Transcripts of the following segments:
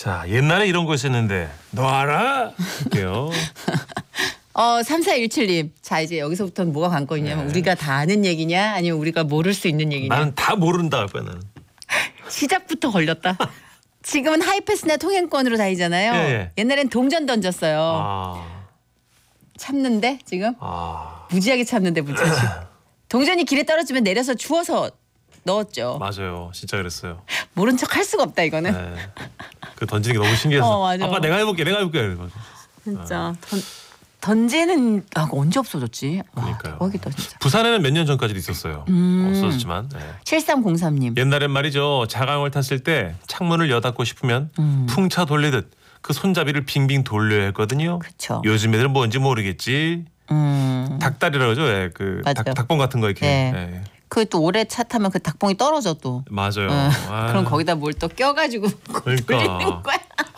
자, 옛날에 이런 거 있었는데 너 알아? 볼게요. 3417님. 자, 이제 여기서부터는 뭐가 관건이냐면 우리가 다 아는 얘기냐 아니면 우리가 모를 수 있는 얘기냐. 나는 다 모른다 할 거야 나는. 시작부터 걸렸다. 지금은 하이패스나 통행권으로 다니잖아요. 예. 옛날엔 동전 던졌어요. 아. 참는데 지금? 아. 무지하게 참는데 무지하게. 동전이 길에 떨어지면 내려서 주워서 넣었죠. 맞아요. 진짜 그랬어요. 모른 척 할 수가 없다 이거는. 네. 그 던지는 게 너무 신기해서. 맞아. 아빠 내가 해볼게. 진짜 던지는 그거 언제 없어졌지? 그러니까요. 대박이다 진짜. 부산에는 몇 년 전까지도 있었어요. 없어졌지만. 네. 7303님. 옛날엔 말이죠. 자강을 탔을 때 창문을 여닫고 싶으면 풍차 돌리듯 그 손잡이를 빙빙 돌려야 했거든요. 그쵸. 요즘 애들은 뭔지 모르겠지. 닭다리라고 그러죠. 예, 그 맞아요. 닭봉 같은 거 이렇게. 네. 예. 그 또 오래 차 타면 그 닭봉이 떨어져 또. 맞아요. 아. 그럼 거기다 뭘 또 껴가지고 그러니까. 돌리는 거야.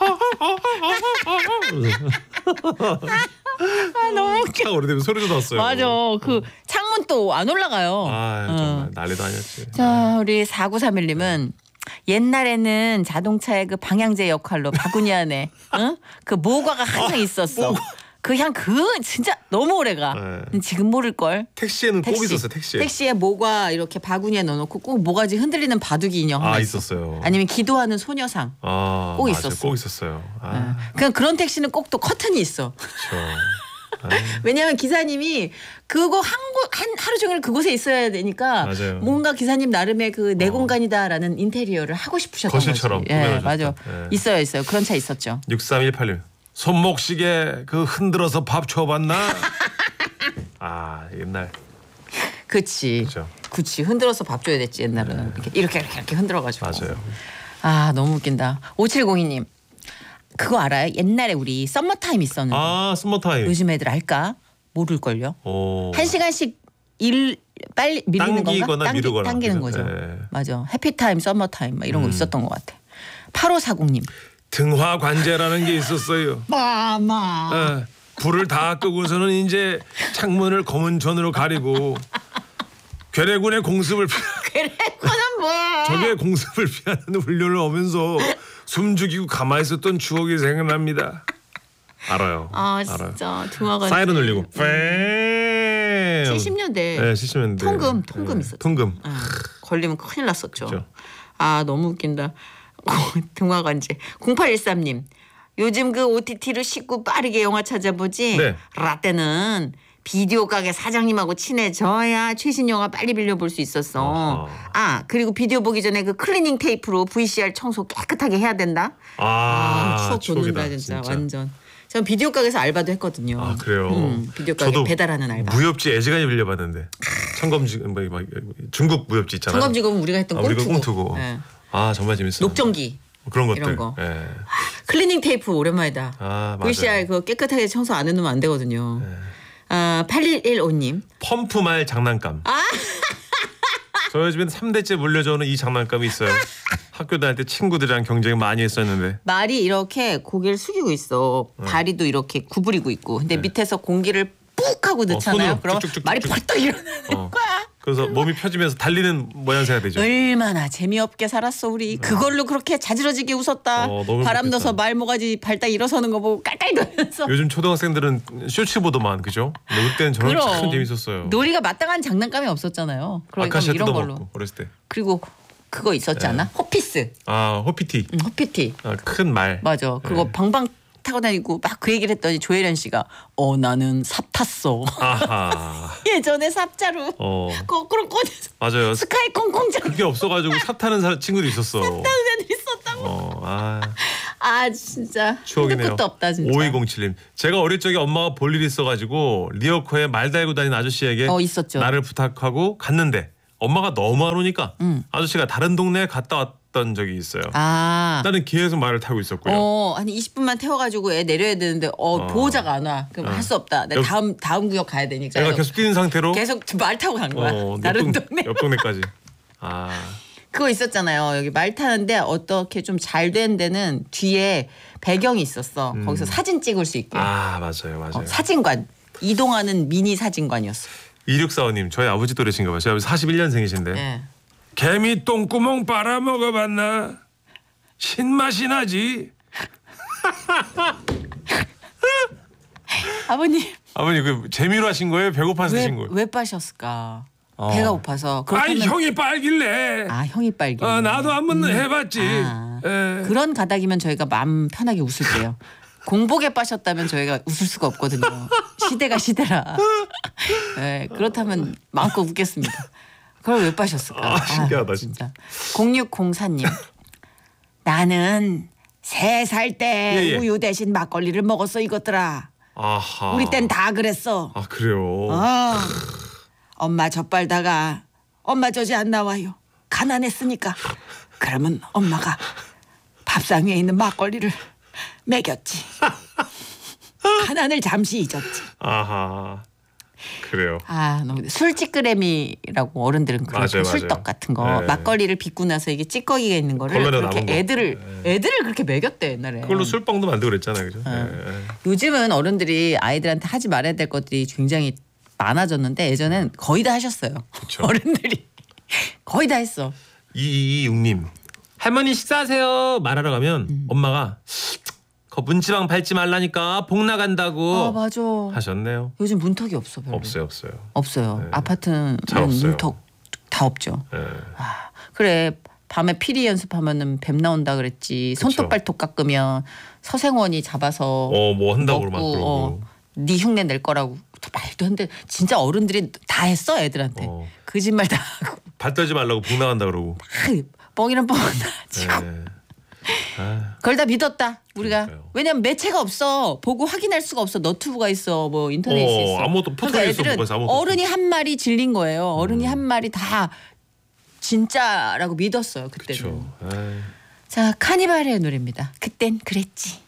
너무 웃겨. 차 오래되면 소리도 났어요. 맞아. 그 창문 또 안 올라가요. 아 정말 난리도 아니었지. 자, 우리 4931님은 옛날에는 자동차의 그 방향제 역할로 바구니 안에 그 모과가 항상 있었어. 그 진짜 너무 오래가. 네. 지금 모를 걸. 택시에는 꼭 있었어요. 택시에. 택시에 모과 이렇게 바구니에 넣어놓고 꼭 모가지 흔들리는 바둑이 인형 하나 있었어요. 아니면 기도하는 소녀상. 꼭 맞아, 있었어. 꼭 있었어요. 그냥 그런 택시는 꼭 또 커튼이 있어. 그렇죠. 왜냐하면 기사님이 그거 하루 종일 그곳에 있어야 되니까 맞아요. 뭔가 기사님 나름의 그 내 공간이다라는 인테리어를 하고 싶으셨던 거실처럼 거지. 예, 꾸며놓으셨죠. 맞아. 예. 있어요. 그런 차 있었죠. 6318님 손목시계 그 흔들어서 밥 줘봤나? 옛날. 그치. 그렇죠. 그치. 흔들어서 밥 줘야 됐지 옛날은. 이렇게 흔들어가지고. 맞아요. 너무 웃긴다. 5702님. 그거 알아요? 옛날에 우리 썸머타임 있었는데. 스모타임. 요즘 애들 알까? 모를걸요. 1시간씩 일 빨리 밀리는 당기거나 건가? 미루거나. 당기는 그죠? 거죠. 예. 맞아. 해피타임, 썸머타임 막 이런 거 있었던 것 같아. 8540님. 등화관제라는 게 있었어요. 마마. 불을 다 끄고서는 이제 창문을 검은 전으로 가리고 괴뢰군의 공습을 그거는 뭐야? 적의 공습을 피하는 훈련을 하면서 숨죽이고 가만히 있었던 추억이 생각납니다. 알아요. 진짜 등화관. 사이렌 울리고. 70년대. 네, 70년대. 통금 있었죠. 통금. 걸리면 큰일 났었죠. 그렇죠. 너무 웃긴다. 등화관제. 0813님. 요즘 그 OTT로 쉽고 빠르게 영화 찾아보지. 네. 라떼는 비디오 가게 사장님하고 친해져야 최신 영화 빨리 빌려볼 수 있었어. 그리고 비디오 보기 전에 그 클리닝 테이프로 VCR 청소 깨끗하게 해야 된다. 추억 돋는다 진짜 완전. 전 비디오 가게에서 알바도 했거든요. 그래요? 비디오 가게 배달하는 알바. 무협지 애지간히 빌려봤는데. 청검지 중국 무협지 있잖아요. 청검지검은 우리가 했던 꽁투고. 네. 정말 재밌어요. 녹전기. 그런 것들. 이런 거. 예. 클리닝 테이프 오랜만이다. 맞아요. VCR 그거 깨끗하게 청소 안 해놓으면 안 되거든요. 8115님. 펌프말 장난감. 저희 집에는 3대째 물려져오는 이 장난감이 있어요. 학교 다닐 때 친구들이랑 경쟁 많이 했었는데. 말이 이렇게 고개를 숙이고 있어. 다리도 이렇게 구부리고 있고. 근데 밑에서 공기를 푹 하고 넣잖아요. 그러면 말이 벌떡 일어나는 거야. 그래서 몸이 펴지면서 달리는 모양새가 되죠. 얼마나 재미없게 살았어 우리. 그걸로 그렇게 자지러지게 웃었다. 바람 넣어서 말모가지 발딱 일어서는 거 보고 깔깔 놀면서. 요즘 초등학생들은 쇼츠보더만 그죠? 근데 그때는 저는 참 재밌었어요. 놀이가 마땅한 장난감이 없었잖아요. 그러니까 아카시아 이런 걸로. 먹고, 어렸을 때. 그리고 그거 있었지 않아? 호피스. 호피티. 호피티. 큰 말. 맞아. 그거 방방 타고 다니고 막 그 얘기를 했더니 조혜련 씨가 나는 삽 탔어. 예전에 삽자루 거꾸로 꽂아서 맞아요. 스카이 콩콩장 그게 없어가지고 삽 타는 친구도 있었어. 삽 타는 애들 있었다고. 진짜 추억이네요. 끝도 없다 진짜. 5207님. 제가 어릴 적에 엄마가 볼 일이 있어가지고 리어커에 말 달고 다니는 아저씨에게 있었죠. 나를 부탁하고 갔는데 엄마가 너무 안 오니까 아저씨가 다른 동네에 갔다 왔던 적이 있어요. 나는 계속 말을 타고 있었고요. 한 20분만 태워가지고 애 내려야 되는데 보호자가 안 와. 그럼 할 수 없다. 내가 다음 구역 가야 되니까. 내가 계속 뛰는 상태로 계속 말 타고 간 거야. 다른 동네. 옆 동네까지. 그거 있었잖아요. 여기 말 타는데 어떻게 좀 잘 된 데는 뒤에 배경이 있었어. 거기서 사진 찍을 수 있게. 맞아요. 사진관. 이동하는 미니 사진관이었어. 2645님 저희 아버지 또래신가 봐요. 저희 아버지 41년생이신데. 네. 개미 똥구멍 빨아먹어봤나? 신맛이 나지. 아버님 그 재미로 하신 거예요? 배고파서 하신 거예요? 왜 빠셨을까? 배가 고파서. 아니 형이 빨길래. 형이 빨개. 나도 한번 해봤지. 그런 가닥이면 저희가 마음 편하게 웃을게요. 공복에 빠셨다면 저희가 웃을 수가 없거든요. 시대가 시대라. 네, 그렇다면 마음껏 웃겠습니다. 그걸 왜 빠셨을까? 신기하다 진짜. 0604님. 나는 3살 때 예. 우유 대신 막걸리를 먹었어 이것들아. 아하. 우리 땐 다 그랬어. 그래요. 엄마 젖빨다가 엄마 젖이 안 나와요. 가난했으니까. 그러면 엄마가 밥상 위에 있는 막걸리를 먹였지. 가난을 잠시 잊었지. 아하. 그래요. 너무 술 찌끄레미라고 어른들은 그렇죠. 맞아요. 술떡 같은 거. 네. 막걸리를 빚고 나서 이게 찌꺼기가 있는 거를 걸러내 그렇게 남은 거. 애들을 그렇게 먹였대 옛날에. 그걸로 술빵도 만들고 그랬잖아요, 그죠? 요즘은 어른들이 아이들한테 하지 말아야 될 것들이 굉장히 많아졌는데 예전엔 거의 다 하셨어요. 그쵸. 어른들이 거의 다 했어. 2226님 할머니 식사하세요 말하러 가면 엄마가 거 문지방 밟지 말라니까 복 나간다고 맞아. 하셨네요. 요즘 문턱이 없어 별로. 없어요. 네. 아파트는 잘 없어요. 문턱 다 없죠. 네. 그래 밤에 피리 연습하면은 뱀 나온다 그랬지. 손톱 발톱 깎으면 서생원이 잡아서 뭐 한다고 막 먹고, 그러고. 네 흉내 낼 거라고. 말도 안 돼. 진짜 어른들이 다 했어 애들한테. 거짓말 다 하고. 발 떨지 말라고 복 나간다 그러고. 뻥이란 뻥은 나지고. 네. 그걸 다 믿었다 우리가. 그러니까요. 왜냐면 매체가 없어. 보고 확인할 수가 없어. 너튜브가 있어. 뭐 인터넷이 있어. 아무것도 포털에 있어. 애들은 어른이 한 말이 질린 거예요. 어른이 한 말이 다 진짜라고 믿었어요 그때는. 그렇죠. 자 카니발의 노래입니다. 그땐 그랬지.